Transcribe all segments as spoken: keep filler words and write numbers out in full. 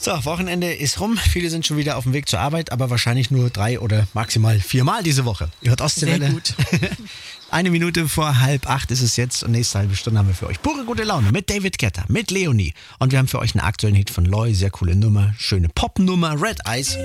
So, Wochenende ist rum. Viele sind schon wieder auf dem Weg zur Arbeit, aber wahrscheinlich nur drei oder maximal viermal diese Woche. Ihr hört Ostseewelle. Sehr gut. Eine Minute vor halb acht ist es jetzt und nächste halbe Stunde haben wir für euch pure gute Laune mit David Guetta, mit Leonie. Und wir haben für euch einen aktuellen Hit von Loy, sehr coole Nummer, schöne Popnummer, Red Eyes.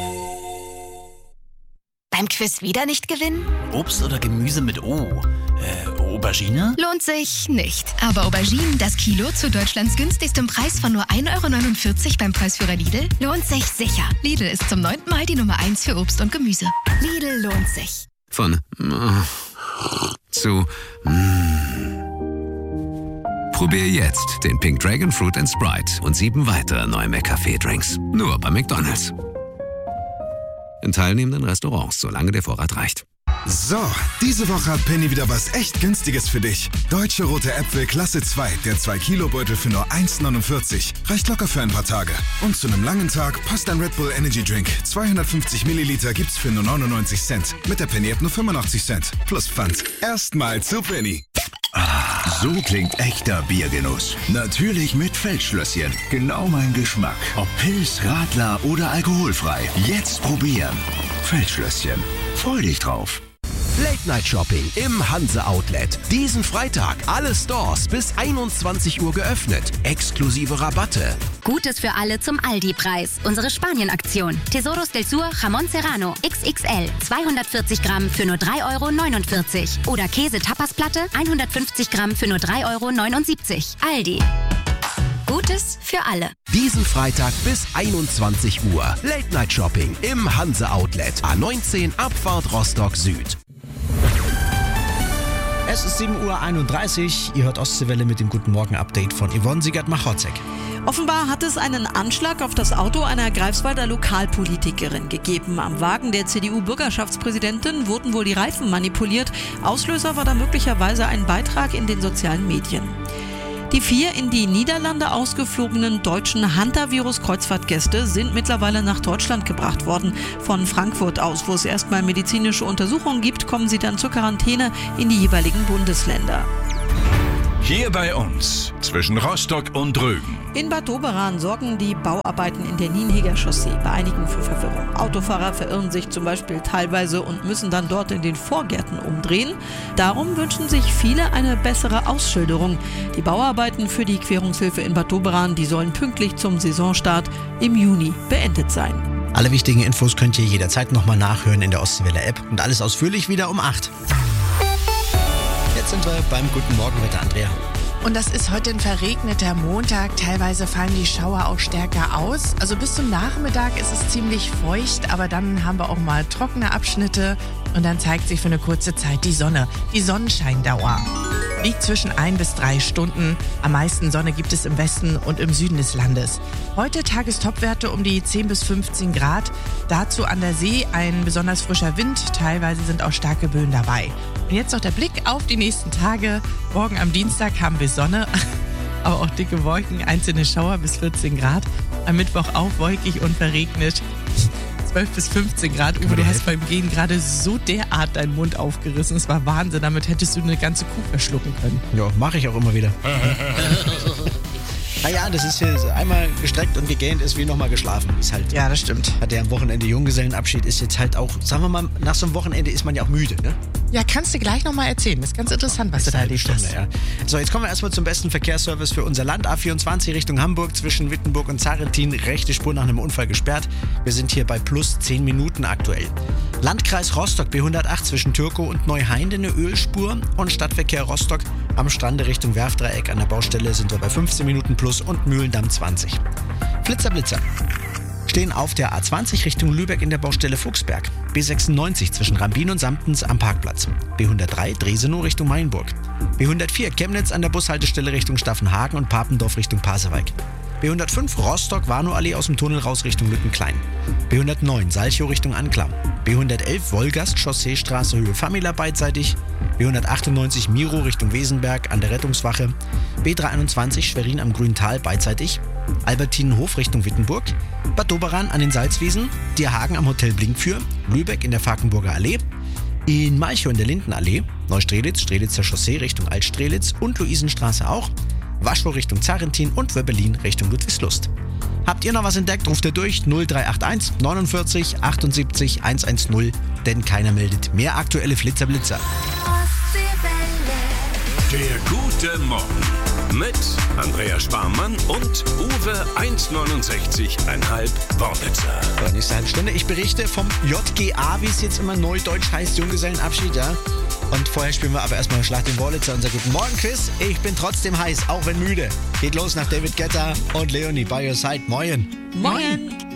Beim Quiz wieder nicht gewinnen? Obst oder Gemüse mit O? Äh, Aubergine? Lohnt sich nicht. Aber Auberginen, das Kilo zu Deutschlands günstigstem Preis von nur ein Euro neunundvierzig beim Preisführer Lidl, lohnt sich sicher. Lidl ist zum neunten Mal die Nummer eins für Obst und Gemüse. Lidl lohnt sich. Von äh, zu mm. Probier jetzt den Pink Dragon Fruit and Sprite und sieben weitere neue McCafé-Drinks. Nur bei McDonald's. In teilnehmenden Restaurants, solange der Vorrat reicht. So, diese Woche hat Penny wieder was echt Günstiges für dich. Deutsche rote Äpfel Klasse zwei, der zwei Kilo Beutel für nur eins neunundvierzig. Reicht locker für ein paar Tage. Und zu einem langen Tag passt ein Red Bull Energy Drink. zweihundertfünfzig Milliliter gibt's für nur neunundneunzig Cent. Mit der Penny App nur fünfundachtzig Cent. Plus Pfand. Erstmal zu Penny. So klingt echter Biergenuss. Natürlich mit Feldschlösschen. Genau mein Geschmack. Ob Pils, Radler oder alkoholfrei. Jetzt probieren. Feldschlösschen. Freu dich drauf. Late Night Shopping im Hanse Outlet. Diesen Freitag alle Stores bis einundzwanzig Uhr geöffnet. Exklusive Rabatte. Gutes für alle zum Aldi-Preis. Unsere Spanien-Aktion. Tesoros del Sur Jamón Serrano X X L. zweihundertvierzig Gramm für nur drei Euro neunundvierzig. Oder Käse-Tapasplatte hundertfünfzig Gramm für nur drei Euro neunundsiebzig. Aldi. Gutes für alle. Diesen Freitag bis einundzwanzig Uhr. Late Night Shopping im Hanse Outlet. A neunzehn Abfahrt Rostock Süd. Es ist sieben Uhr einunddreißig. Ihr hört Ostseewelle mit dem Guten Morgen-Update von Yvonne Siegert-Machorzek. Offenbar hat es einen Anschlag auf das Auto einer Greifswalder Lokalpolitikerin gegeben. Am Wagen der C D U-Bürgerschaftspräsidentin wurden wohl die Reifen manipuliert. Auslöser war da möglicherweise ein Beitrag in den sozialen Medien. Die vier in die Niederlande ausgeflogenen deutschen Hantavirus-Kreuzfahrtgäste sind mittlerweile nach Deutschland gebracht worden. Von Frankfurt aus, wo es erstmal medizinische Untersuchungen gibt, kommen sie dann zur Quarantäne in die jeweiligen Bundesländer. Hier bei uns, zwischen Rostock und Rügen. In Bad Doberan sorgen die Bauarbeiten in der Nienheger Chaussee bei einigen für Verwirrung. Autofahrer verirren sich zum Beispiel teilweise und müssen dann dort in den Vorgärten umdrehen. Darum wünschen sich viele eine bessere Ausschilderung. Die Bauarbeiten für die Querungshilfe in Bad Doberan, die sollen pünktlich zum Saisonstart im Juni beendet sein. Alle wichtigen Infos könnt ihr jederzeit nochmal nachhören in der Ostseewelle-App und alles ausführlich wieder um acht. Jetzt sind wir beim Guten Morgenwetter, Andrea. Und das ist heute ein verregneter Montag. Teilweise fallen die Schauer auch stärker aus. Also bis zum Nachmittag ist es ziemlich feucht, aber dann haben wir auch mal trockene Abschnitte und dann zeigt sich für eine kurze Zeit die Sonne. Die Sonnenscheindauer liegt zwischen ein bis drei Stunden. Am meisten Sonne gibt es im Westen und im Süden des Landes. Heute Tagestopwerte um die zehn bis fünfzehn Grad. Dazu an der See ein besonders frischer Wind. Teilweise sind auch starke Böen dabei. Und jetzt noch der Blick auf die nächsten Tage. Morgen am Dienstag haben wir Sonne, aber auch dicke Wolken, einzelne Schauer bis vierzehn Grad. Am Mittwoch auch wolkig und verregnet. zwölf bis fünfzehn Grad. Uwe, du hast beim Gehen gerade so derart deinen Mund aufgerissen. Es war Wahnsinn. Damit hättest du eine ganze Kuh verschlucken können. Ja, mache ich auch immer wieder. Naja, das ist hier einmal gestreckt und gegähnt ist wie nochmal geschlafen. Ist halt, ja, das stimmt. Hat der am Wochenende Junggesellenabschied, ist jetzt halt auch, sagen wir mal, nach so einem Wochenende ist man ja auch müde, ne? Ja, kannst du gleich nochmal erzählen. Das ist ganz interessant, was du da erlebt hast. Ja. So, jetzt kommen wir erstmal zum besten Verkehrsservice für unser Land. A vierundzwanzig Richtung Hamburg zwischen Wittenburg und Zarentin. Rechte Spur nach einem Unfall gesperrt. Wir sind hier bei plus zehn Minuten aktuell. Landkreis Rostock B hundertacht zwischen Türkow und Neuheinde eine Ölspur. Und Stadtverkehr Rostock am Strande Richtung Werfdreieck an der Baustelle sind wir bei fünfzehn Minuten plus und Mühlendamm zwanzig. Flitzer, Blitzer. Stehen auf der A zwanzig Richtung Lübeck in der Baustelle Fuchsberg. B sechsundneunzig zwischen Rambin und Samtens am Parkplatz. B hundertdrei Dresenow Richtung Mainburg. B hundertvier Chemnitz an der Bushaltestelle Richtung Staffenhagen und Papendorf Richtung Pasewalk. B hundertfünf Rostock-Warnow-Allee aus dem Tunnel raus Richtung Lückenklein. B hundertneun Salchow Richtung Anklam. B hundertelf Wolgast Chausseestraße Höhe Famila beidseitig. B hundertachtundneunzig Miro Richtung Wesenberg an der Rettungswache. B dreihunderteinundzwanzig Schwerin am Grüntal beidseitig. Albertinenhof Richtung Wittenburg. Bad Doberan an den Salzwiesen. Dierhagen am Hotel Blinkfür. Lübeck in der Falkenburger Allee. In Malchow in der Lindenallee. Neustrelitz, Strelitzer Chaussee Richtung Altstrelitz und Luisenstraße auch. Waschlow Richtung Zarentin und Wöbbelin Richtung Ludwigslust. Habt ihr noch was entdeckt, ruft ihr durch null drei acht eins neunundvierzig achtundsiebzig hundertzehn, denn keiner meldet mehr aktuelle Flitzer-Blitzer. Der gute Morgen mit Andrea Sparmann und Uwe eins neunundsechzig Komma fünf Worblitzer. So, nächste halbe Stunde. Ich berichte vom J G A, wie es jetzt immer neudeutsch heißt, Junggesellenabschied, ja. Und vorher spielen wir aber erstmal Schlag den Worblitzer, unser Guten Morgen-Quiz. Ich bin trotzdem heiß, auch wenn müde. Geht los nach David Guetta und Leonie by your side. Moin. Moin.